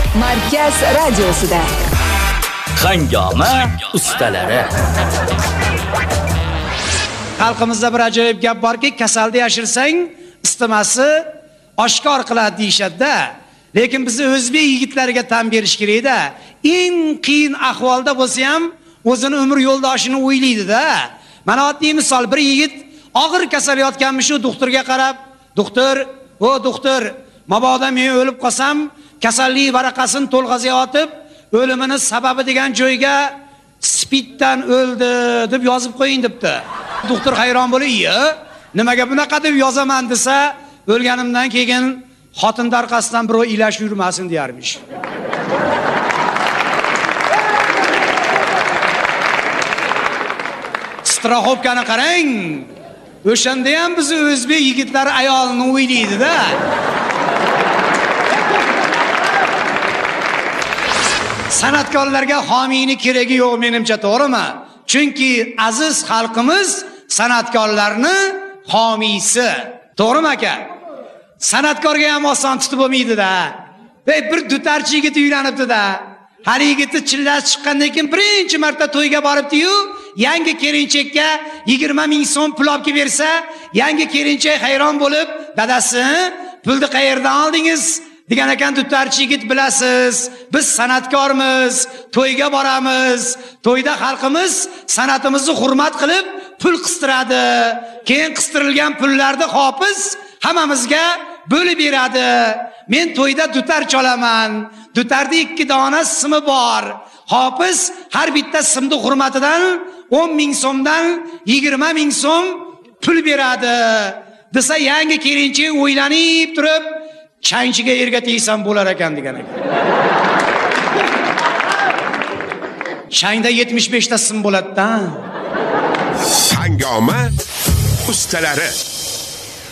Markaz radiosida Hangoma ustalari. Xalqimizda bir ajoyib gap borki, kasalda yashirsang, istimasi oshkor qiladi deyshadi-da. Lekin bizni o'zbek yigitlariga tan berish kerak-da. Eng qiyin ahvolda bo'lsa ham o'zini umr yo'ldoshini o'ylaydi-da. Mana oddiy misol, bir yigit og'ir kasal yotganmi shu doktorga qarab, doktor, mabodo men o'lib qolsam, kasallik varaqasini to'lg'azayotib, o'limini sababi degan joyga spiddan o'ldi deb yozib qo'ying debdi. Doktor hayron bo'lib, nimaga bunaqa deb yozaman desa, o'lganimdan keyin xotin darqasidan birov ilash yurmasin deyarmish. Strahobkani qarang. O'shanda ham biz o'zbek yigitlari ayolni o'ylaydi-da. San'atkorlarga homiyni keragi yo'q menimcha, to'g'rimi? Chunki aziz xalqimiz san'atkorlarni homiysi. To'g'rimi aka? San'atkorga ham oson tutib bo'lmaydi-da. Bir dutarchi yigit uylanibdi-da. Hali yigitni chillasi chiqqandan keyin birinchi marta to'yga boribdi-yu, yangi kelinchakka 20 ming so'm pul olib bersa, yangi kelinchak hayron bo'lib, "Dadasi, pulni qayerdan oldingiz?" degan ekan dutarchi yigit. Bilasiz, biz san'atkormiz, to'yga boramiz. To'yda xalqimiz san'atimizni hurmat qilib pul qistiradi. Keyin qistirilgan pullarni hofiz hammamizga bo'lib beradi. Men to'yda dutar cholaman. Dutarda 2 dona simi bor. Hofiz har bitta simni hurmatidan 10 ming so'mdan 20 ming so'm pul beradi. Desa yangi kelinchak o'ylanib turib, chanchiga erga tegsam bo'lar ekan degan ekan. Changda 75 ta sim bo'ladi-da. Hangoma ustalari.